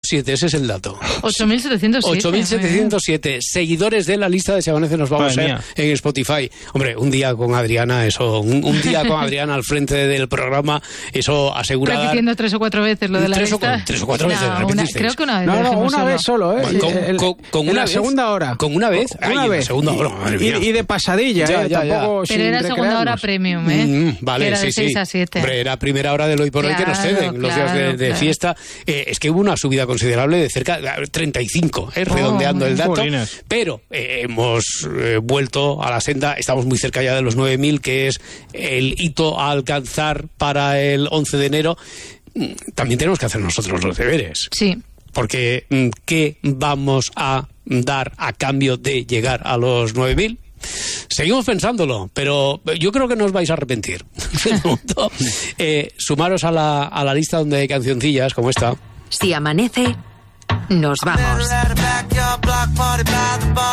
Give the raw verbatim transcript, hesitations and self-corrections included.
siete, ese es el dato. ocho mil setecientos siete. ocho mil setecientos siete seguidores de la lista de Se Amanece nos vamos Madre a ver en Spotify. Hombre, un día con Adriana, eso, un, un día con Adriana al frente del programa, eso asegura... Repitiendo tres o cuatro veces lo de la tres lista. O, tres o cuatro no, veces, una, creo que una vez. No, no, una solo. vez solo, ¿eh? Con, el, con, con en una la vez. segunda hora. Con una vez. Con una Ay, vez. La segunda hora, madre mía. Y, y de pasadilla, ya, ¿eh? Ya, Tampoco ya. Pero era segunda hora premium, ¿eh? Mm, vale, que era sí, de seis sí. a siete. Hombre, era primera hora del hoy por hoy claro, que nos ceden los claro, días de, de claro. fiesta. Eh, es que hubo una subida considerable de cerca de treinta y cinco, eh, redondeando oh, el dato. Jolines. Pero eh, hemos eh, vuelto a la senda, estamos muy cerca ya de los nueve mil, que es el hito a alcanzar para el once de enero. También tenemos que hacer nosotros los deberes. Sí. Porque, ¿qué vamos a dar a cambio de llegar a los nueve mil? Seguimos pensándolo, pero yo creo que no os vais a arrepentir. eh, sumaros a la, a la lista donde hay cancioncillas como esta. Si amanece, nos vamos.